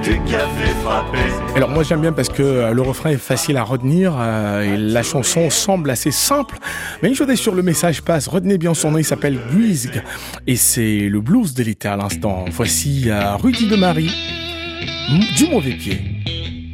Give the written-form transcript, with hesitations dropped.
des cafés frappés. Alors moi j'aime bien parce que le refrain est facile à retenir et la chanson semble assez simple, mais une chose sur le message passe. Retenez bien son nom, il s'appelle Guizg et c'est le blues de l'été à l'instant. Voici Rudy de Marie, du mauvais pied.